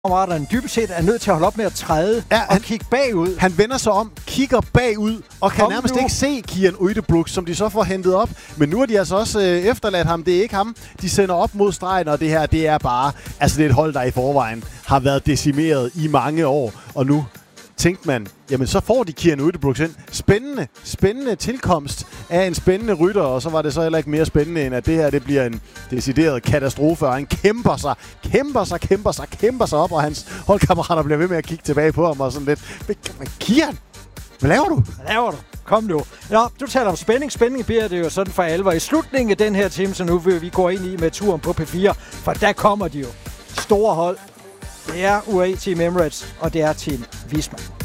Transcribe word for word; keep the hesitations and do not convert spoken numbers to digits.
kammeraterne dybest set er nødt til at holde op med at træde ja, og han, kigge bagud. Han vender sig om, kigger bagud og kan Kom nærmest nu. ikke se Kian Uijtdebroek, som de så får hentet op. Men nu har de altså også øh, efterladt ham. Det er ikke ham. De sender op mod stregen, og det her, det er bare... Altså, det er et hold, der i forvejen har været decimeret i mange år. Og nu tænkte man, jamen så får de Kian Uijtdebroek ind. Spændende, spændende tilkomst af en spændende rytter, og så var det så heller ikke mere spændende, end at det her, det bliver en decideret katastrofe, og han kæmper sig, kæmper sig, kæmper sig, kæmper sig op, og hans holdkammerater bliver ved med at kigge tilbage på ham, og sådan lidt, men Kian, hvad laver du? Hvad laver du? Kom nu. Nå, du taler om spænding. Spænding bliver det jo sådan for alvor i slutningen af den her time, så nu vil vi gå ind i med turen på P fire, for der kommer de jo. Store hold. Det er U A E Team Emirates, og det er Team Visma.